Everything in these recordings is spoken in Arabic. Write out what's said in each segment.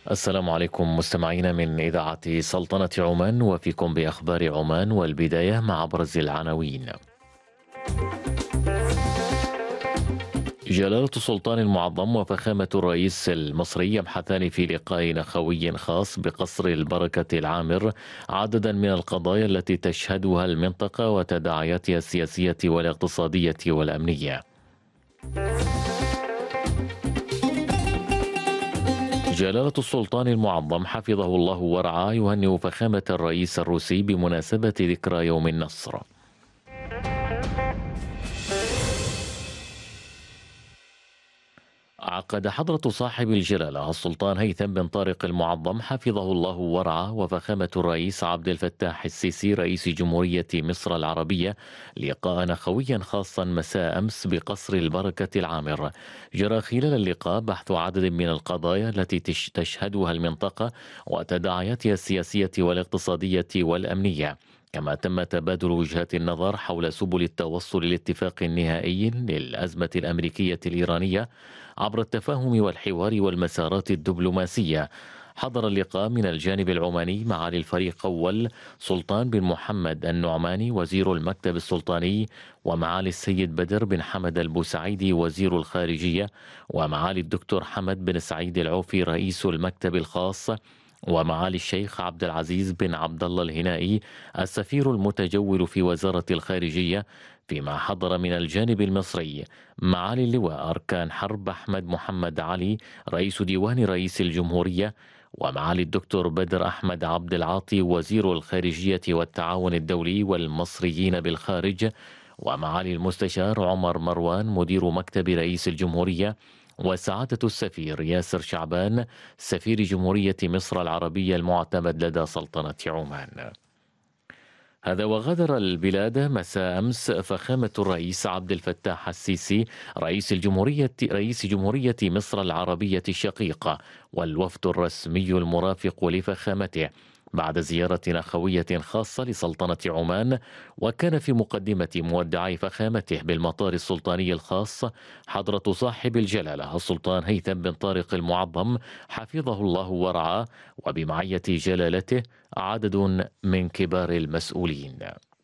السلام عليكم مستمعينا من إذاعة سلطنة عمان، وفيكم بأخبار عمان، والبداية مع أبرز العناوين. جلالة السلطان المعظم وفخامة الرئيس المصري يبحثان في لقاء أخوي خاص بقصر البركة العامر عددا من القضايا التي تشهدها المنطقة وتداعياتها السياسية والاقتصادية والأمنية. جلالة السلطان المعظم حفظه الله ورعاه يهنئ فخامة الرئيس الروسي بمناسبة ذكرى يوم النصر. عقد حضرة صاحب الجلالة السلطان هيثم بن طارق المعظم حفظه الله ورعاه وفخامة الرئيس عبد الفتاح السيسي رئيس جمهورية مصر العربية لقاء أخويا خاصا مساء أمس بقصر البركة العامر. جرى خلال اللقاء بحث عدد من القضايا التي تشهدها المنطقة وتداعياتها السياسية والاقتصادية والأمنية، كما تم تبادل وجهات النظر حول سبل التوصل لاتفاق نهائي للأزمة الأمريكية الإيرانية عبر التفاهم والحوار والمسارات الدبلوماسية. حضر اللقاء من الجانب العماني معالي الفريق أول سلطان بن محمد النعماني وزير المكتب السلطاني، ومعالي السيد بدر بن حمد البوسعيدي وزير الخارجية، ومعالي الدكتور حمد بن سعيد العوفي رئيس المكتب الخاص، ومعالي الشيخ عبد العزيز بن عبد الله الهنائي السفير المتجول في وزارة الخارجية. فيما حضر من الجانب المصري معالي اللواء أركان حرب أحمد محمد علي رئيس ديوان رئيس الجمهورية، ومعالي الدكتور بدر أحمد عبد العاطي وزير الخارجية والتعاون الدولي والمصريين بالخارج، ومعالي المستشار عمر مروان مدير مكتب رئيس الجمهورية، وسعادة السفير ياسر شعبان سفير جمهورية مصر العربية المعتمد لدى سلطنة عمان. هذا وغادر البلاد مساء أمس فخامة الرئيس عبد الفتاح السيسي رئيس جمهورية مصر العربية الشقيقة والوفد الرسمي المرافق لفخامته بعد زيارة أخوية خاصة لسلطنة عمان. وكان في مقدمة مودعي فخامته بالمطار السلطاني الخاص حضرة صاحب الجلالة السلطان هيثم بن طارق المعظم حفظه الله ورعاه، وبمعية جلالته عدد من كبار المسؤولين.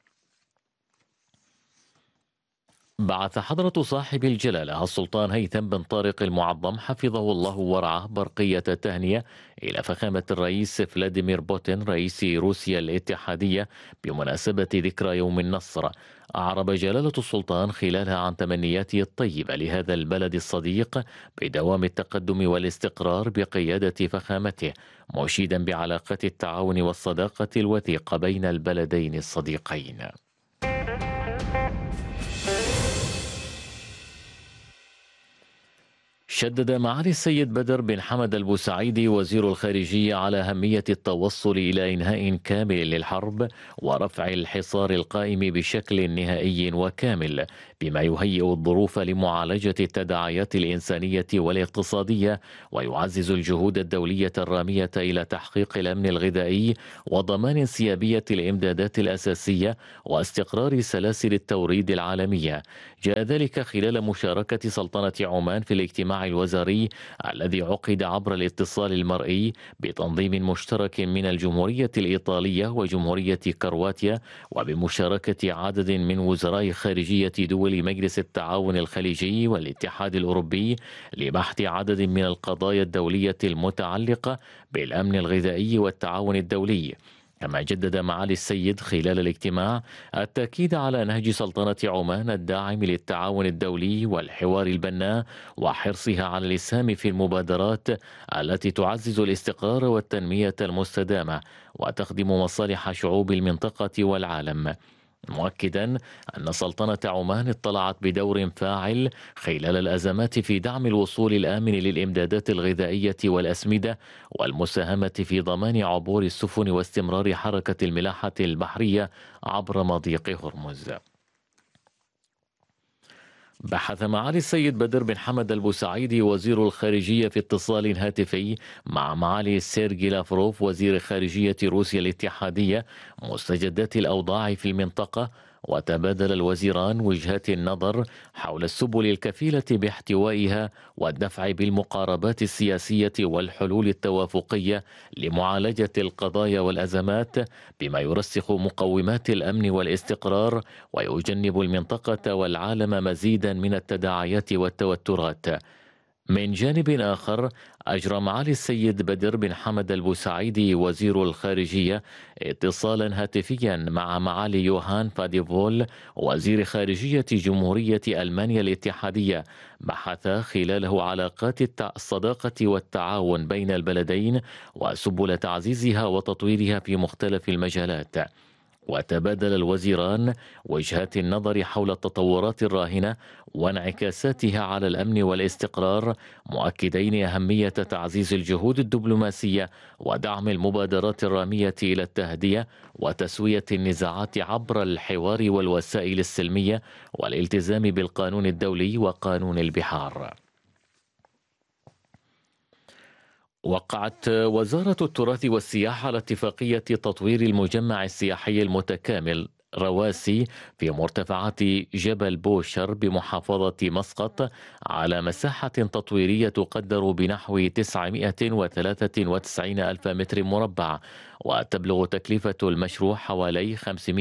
بعث حضرة صاحب الجلالة السلطان هيثم بن طارق المعظم حفظه الله ورعاه برقية تهنئة إلى فخامة الرئيس فلاديمير بوتين رئيس روسيا الاتحادية بمناسبة ذكرى يوم النصر. أعرب جلالة السلطان خلالها عن تمنياته الطيبة لهذا البلد الصديق بدوام التقدم والاستقرار بقيادة فخامته، مشيدا بعلاقات التعاون والصداقة الوثيقة بين البلدين الصديقين. شدد معالي السيد بدر بن حمد البوسعيدي وزير الخارجية على أهمية التوصل إلى إنهاء كامل للحرب ورفع الحصار القائم بشكل نهائي وكامل، بما يهيئ الظروف لمعالجة التداعيات الإنسانية والاقتصادية، ويعزز الجهود الدولية الرامية إلى تحقيق الأمن الغذائي وضمان انسيابية الإمدادات الأساسية واستقرار سلاسل التوريد العالمية. جاء ذلك خلال مشاركة سلطنة عمان في الاجتماع الوزاري الذي عقد عبر الاتصال المرئي بتنظيم مشترك من الجمهورية الإيطالية وجمهورية كرواتيا، وبمشاركة عدد من وزراء خارجية دول مجلس التعاون الخليجي والاتحاد الأوروبي لبحث عدد من القضايا الدولية المتعلقة بالأمن الغذائي والتعاون الدولي. كما جدد معالي السيد خلال الاجتماع التأكيد على نهج سلطنة عمان الداعم للتعاون الدولي والحوار البناء، وحرصها على الإسهام في المبادرات التي تعزز الاستقرار والتنمية المستدامة وتخدم مصالح شعوب المنطقة والعالم، مؤكدا أن سلطنة عمان اطلعت بدور فاعل خلال الأزمات في دعم الوصول الآمن للإمدادات الغذائية والأسمدة والمساهمة في ضمان عبور السفن واستمرار حركة الملاحة البحرية عبر مضيق هرمز. بحث معالي السيد بدر بن حمد البوسعيدي وزير الخارجية في اتصال هاتفي مع معالي سيرجي لافروف وزير خارجية روسيا الاتحادية مستجدات الأوضاع في المنطقة، وتبادل الوزيران وجهات النظر حول السبل الكفيلة باحتوائها والدفع بالمقاربات السياسية والحلول التوافقية لمعالجة القضايا والأزمات، بما يرسخ مقومات الأمن والاستقرار ويجنب المنطقة والعالم مزيدا من التداعيات والتوترات. من جانب آخر، أجرى معالي السيد بدر بن حمد البوسعيدي وزير الخارجية اتصالا هاتفيا مع معالي يوهان فاديفول وزير خارجية جمهورية ألمانيا الاتحادية، بحث خلاله علاقات الصداقة والتعاون بين البلدين وسبل تعزيزها وتطويرها في مختلف المجالات. وتبادل الوزيران وجهات النظر حول التطورات الراهنة وانعكاساتها على الأمن والاستقرار، مؤكدين أهمية تعزيز الجهود الدبلوماسية ودعم المبادرات الرامية إلى التهدئة وتسوية النزاعات عبر الحوار والوسائل السلمية والالتزام بالقانون الدولي وقانون البحار. وقعت وزارة التراث والسياحة على اتفاقية تطوير المجمع السياحي المتكامل رواسي في مرتفعات جبل بوشر بمحافظة مسقط على مساحة تطويرية تقدر بنحو 993 ألف متر مربع، وتبلغ تكلفة المشروع حوالي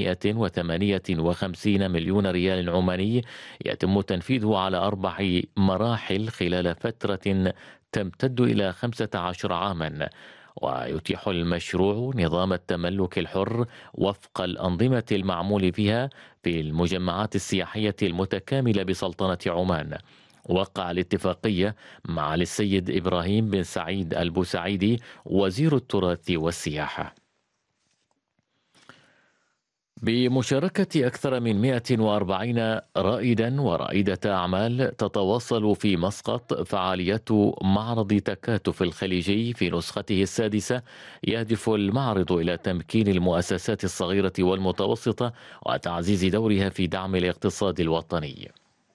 558 مليون ريال عماني، يتم تنفيذه على 4 مراحل خلال فترة تمتد إلى 15 عاما. ويتيح المشروع نظام التملك الحر وفق الأنظمة المعمول فيها في المجمعات السياحية المتكاملة بسلطنة عمان. وقع الاتفاقية مع السيد إبراهيم بن سعيد البوسعيدي وزير التراث والسياحة بمشاركة أكثر من 140 رائدا ورائدة أعمال. تتواصل في مسقط فعاليات معرض تكاتف الخليجي في نسخته السادسة. يهدف المعرض إلى تمكين المؤسسات الصغيرة والمتوسطة وتعزيز دورها في دعم الاقتصاد الوطني.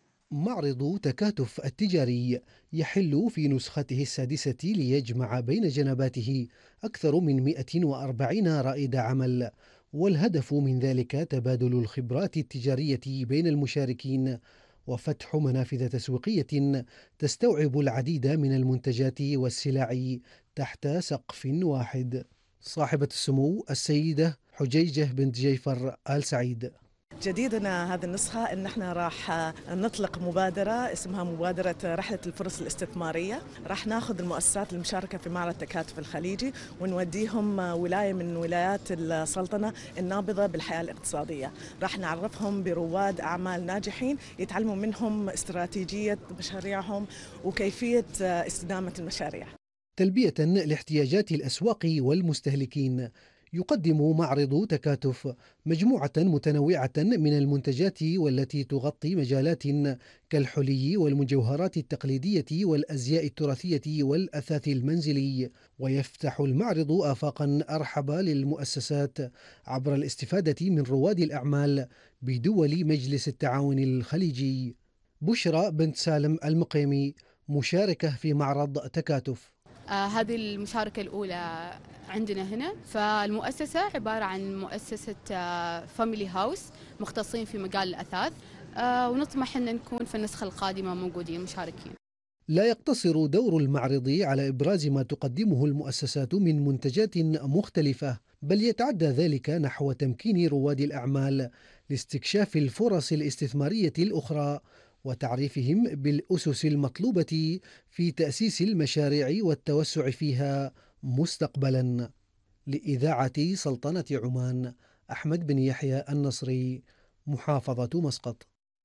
معرض تكاتف التجاري يحل في نسخته السادسة ليجمع بين جنباته أكثر من 140 رائد عمل، والهدف من ذلك تبادل الخبرات التجارية بين المشاركين وفتح منافذ تسويقية تستوعب العديد من المنتجات والسلع تحت سقف واحد. صاحبة السمو السيدة حجيجة بنت جيفر آل سعيد: جديدنا هذه النسخة إن احنا راح نطلق مبادرة اسمها مبادرة رحلة الفرص الاستثمارية. راح ناخذ المؤسسات المشاركة في معرض التكاتف الخليجي ونوديهم ولاية من ولايات السلطنة النابضة بالحياة الاقتصادية. راح نعرفهم برواد أعمال ناجحين يتعلموا منهم استراتيجية مشاريعهم وكيفية استدامة المشاريع تلبية لاحتياجات الأسواق والمستهلكين. يقدم معرض تكاتف مجموعة متنوعة من المنتجات والتي تغطي مجالات كالحلي والمجوهرات التقليدية والأزياء التراثية والأثاث المنزلي، ويفتح المعرض آفاقا أرحب للمؤسسات عبر الاستفادة من رواد الأعمال بدول مجلس التعاون الخليجي. بشرى بنت سالم المقيمي مشاركة في معرض تكاتف. هذه المشاركة الأولى عندنا هنا. فالمؤسسة عبارة عن مؤسسة فاميلي هاوس مختصين في مجال الأثاث، ونطمح أن نكون في النسخة القادمة موجودين مشاركين. لا يقتصر دور المعرض على إبراز ما تقدمه المؤسسات من منتجات مختلفة، بل يتعدى ذلك نحو تمكين رواد الأعمال لاستكشاف الفرص الاستثمارية الأخرى وتعريفهم بالأسس المطلوبة في تأسيس المشاريع والتوسع فيها مستقبلا. لإذاعة سلطنة عمان، أحمد بن يحيى النصري، محافظة مسقط.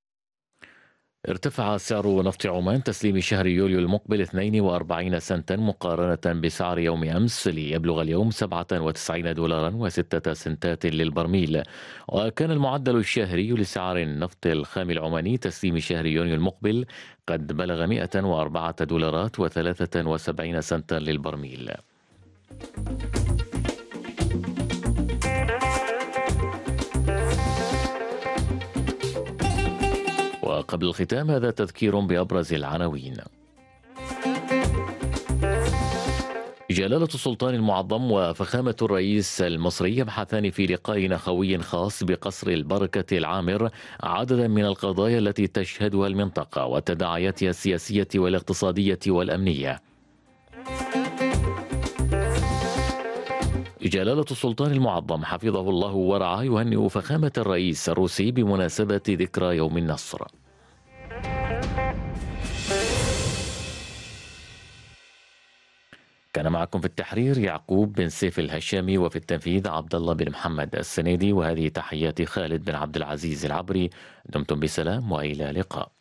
ارتفع سعر نفط عمان تسليم شهر يوليو المقبل 42 سنتا مقارنة بسعر يوم أمس، ليبلغ اليوم $97.06 للبرميل. وكان المعدل الشهري لسعر النفط الخام العماني تسليم شهر يونيو المقبل قد بلغ $104.73 للبرميل. وقبل الختام هذا تذكير بأبرز العناوين. جلالة السلطان المعظم وفخامة الرئيس المصري يبحثان في لقاء أخوي خاص بقصر البركة العامر عددا من القضايا التي تشهدها المنطقة وتداعياتها السياسية والاقتصادية والأمنية. جلالة السلطان المعظم حفظه الله ورعاه يهنئ فخامة الرئيس الروسي بمناسبة ذكرى يوم النصر. كان معكم في التحرير يعقوب بن سيف الهشامي، وفي التنفيذ عبد الله بن محمد السنيدي، وهذه تحيات خالد بن عبد العزيز العبري. دمتم بسلام وإلى اللقاء.